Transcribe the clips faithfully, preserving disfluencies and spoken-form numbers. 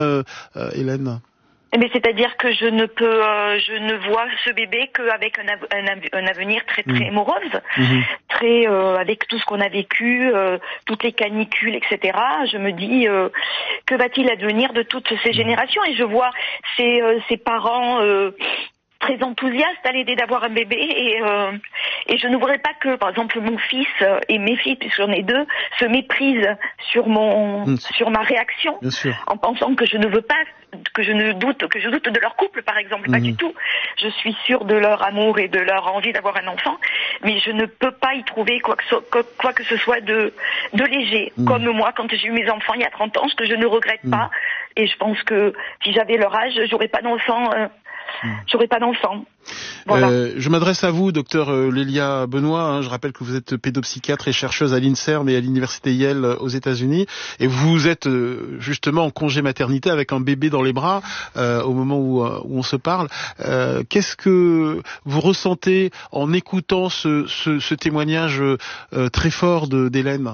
euh, euh, Hélène? Mais c'est-à-dire que je ne peux, euh, je ne vois ce bébé qu'avec un, av- un, av- un avenir très très Mmh. morose, Mmh. très euh, avec tout ce qu'on a vécu, euh, toutes les canicules, et cetera. Je me dis euh, que va-t-il advenir de toutes ces générations? Et je vois ces, euh, ces parents euh, très enthousiastes à l'idée d'avoir un bébé et euh, et je ne voudrais pas que, par exemple, mon fils et mes filles, puisque j'en ai deux, se méprisent sur mon Mmh. sur ma réaction, Bien sûr. en pensant que je ne veux pas, que je ne doute, que je doute de leur couple, par exemple, pas Mmh. du tout. Je suis sûre de leur amour et de leur envie d'avoir un enfant, mais je ne peux pas y trouver quoi que, so, quoi que ce soit de de léger. Mmh. Comme moi, quand j'ai eu mes enfants il y a trente ans, ce que je ne regrette Mmh. pas, et je pense que si j'avais leur âge, j'aurais pas d'enfant. Euh, J'aurais pas d'enfant. Voilà. Euh, je m'adresse à vous, docteur euh, Lélia Benoît. Hein, je rappelle que vous êtes pédopsychiatre et chercheuse à l'INSERM et à l'université Yale euh, aux États-Unis, et vous êtes euh, justement en congé maternité avec un bébé dans les bras euh, au moment où, euh, où on se parle. Euh, qu'est-ce que vous ressentez en écoutant ce, ce, ce témoignage euh, très fort de, d'Hélène?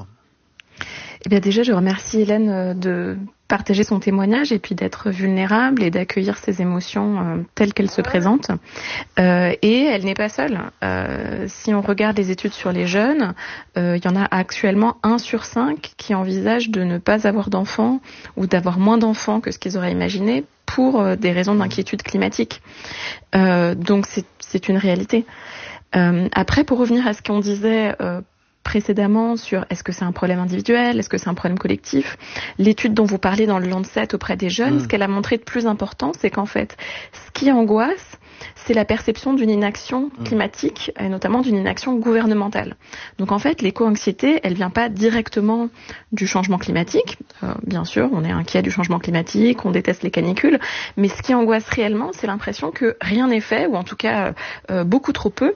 Eh bien déjà, je remercie Hélène de partager son témoignage et puis d'être vulnérable et d'accueillir ses émotions euh, telles qu'elles se présentent. Euh, et elle n'est pas seule. Euh, si on regarde les études sur les jeunes, euh, il y en a actuellement un sur cinq qui envisagent de ne pas avoir d'enfants ou d'avoir moins d'enfants que ce qu'ils auraient imaginé pour euh, des raisons d'inquiétude climatique. Euh, donc c'est, c'est une réalité. Euh, après, pour revenir à ce qu'on disait euh, précédemment sur est-ce que c'est un problème individuel, est-ce que c'est un problème collectif, l'étude dont vous parlez dans le Lancet auprès des jeunes, mmh. ce qu'elle a montré de plus important, c'est qu'en fait, ce qui angoisse, c'est la perception d'une inaction climatique, et notamment d'une inaction gouvernementale. Donc en fait, l'éco-anxiété, elle vient pas directement du changement climatique. Euh, bien sûr, on est inquiet du changement climatique, on déteste les canicules, mais ce qui angoisse réellement, c'est l'impression que rien n'est fait, ou en tout cas euh, beaucoup trop peu,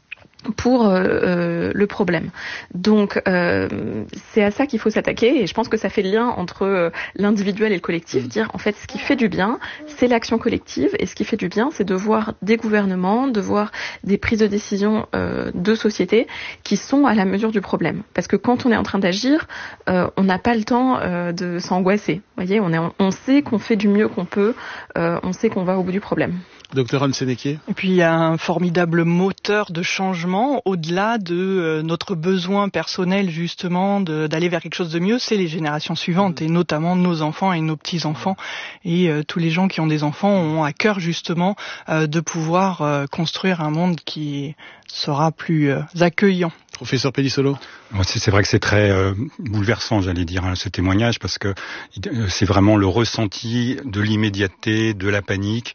pour euh, euh, le problème. Donc euh, c'est à ça qu'il faut s'attaquer, et je pense que ça fait le lien entre euh, l'individuel et le collectif, dire en fait ce qui fait du bien, c'est l'action collective, et ce qui fait du bien, c'est de voir des gouvernements, de voir des prises de décision euh, de société qui sont à la mesure du problème. Parce que quand on est en train d'agir, euh, on n'a pas le temps euh, de s'angoisser. Vous voyez, on, est, on sait qu'on fait du mieux qu'on peut, euh, on sait qu'on va au bout du problème. Docteur Anne Sénéquier. Et puis il y a un formidable moteur de changement au-delà de euh, notre besoin personnel justement de, d'aller vers quelque chose de mieux, c'est les générations suivantes et notamment nos enfants et nos petits-enfants. Et euh, tous les gens qui ont des enfants ont à cœur justement euh, de pouvoir euh, construire un monde qui sera plus euh, accueillant. Professeur Pellissolo. C'est, c'est vrai que c'est très euh, bouleversant, j'allais dire, hein, ce témoignage, parce que euh, c'est vraiment le ressenti de l'immédiateté, de la panique,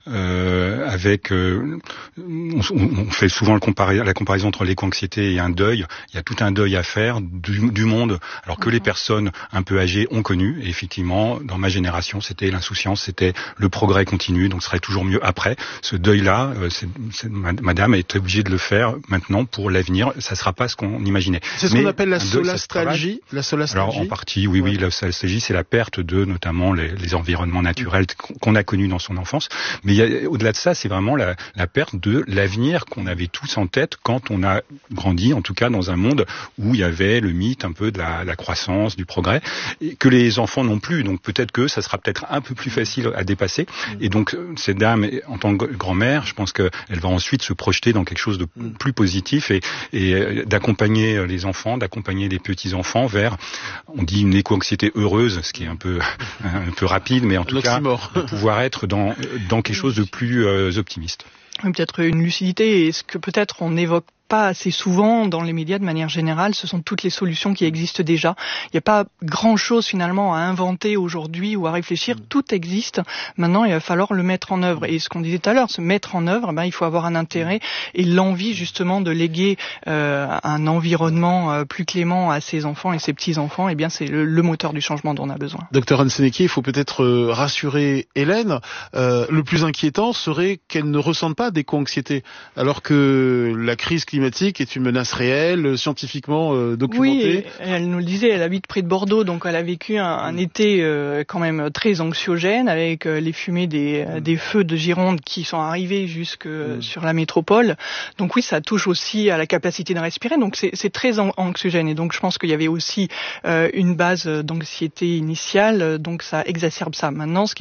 euh, avec... Euh, on, on fait souvent le compari- la comparaison entre l'éco-anxiété et un deuil. Il y a tout un deuil à faire du, du monde, alors que les personnes un peu âgées ont connu. Et effectivement, dans ma génération, c'était l'insouciance, c'était le progrès continu, donc ce serait toujours mieux après. Ce deuil-là, euh, c'est, c'est, madame est obligée de le faire maintenant pour l'avenir. Ça sera pas ce qu'on imaginait. C'est ce Mais qu'on appelle la deuil, solastalgie. La solastalgie. Alors en partie, oui, oui, la solastalgie, c'est la perte de notamment les, les environnements naturels qu'on a connus dans son enfance. Mais il y a, au-delà de ça, c'est vraiment la, la perte de l'avenir qu'on avait tous en tête quand on a grandi, en tout cas dans un monde où il y avait le mythe un peu de la, la croissance, du progrès, et que les enfants n'ont plus. Donc peut-être que ça sera peut-être un peu plus facile à dépasser. Et donc cette dame, en tant que grand-mère, je pense qu'elle va ensuite se projeter dans quelque chose de plus positif et, et d'accompagner les enfants, d'accompagner les petits-enfants vers, on dit une éco-anxiété heureuse, ce qui est un peu un peu rapide, mais en tout cas, de pouvoir être dans dans quelque chose de plus euh, optimiste. Peut-être une lucidité, et ce que peut-être on évoque pas assez souvent dans les médias de manière générale, ce sont toutes les solutions qui existent déjà. Il n'y a pas grand-chose finalement à inventer aujourd'hui ou à réfléchir, tout existe. Maintenant, il va falloir le mettre en œuvre. Et ce qu'on disait tout à l'heure, se mettre en œuvre, ben, il faut avoir un intérêt et l'envie justement de léguer euh, un environnement euh, plus clément à ses enfants et ses petits-enfants. Eh bien, c'est le, le moteur du changement dont on a besoin. Docteur Anne Sénéquier, il faut peut-être euh, rassurer Hélène. Euh, le plus inquiétant serait qu'elle ne ressente pas d'éco-anxiété, alors que la crise climatique est une menace réelle, scientifiquement euh, documentée. Oui, elle nous le disait, elle habite près de Bordeaux, donc elle a vécu un, un été euh, quand même très anxiogène, avec euh, les fumées des, mm. des feux de Gironde qui sont arrivés jusque mm. sur la métropole. Donc oui, ça touche aussi à la capacité de respirer, donc c'est, c'est très an- anxiogène. Et donc je pense qu'il y avait aussi euh, une base d'anxiété initiale, donc ça exacerbe ça. Maintenant, ce qui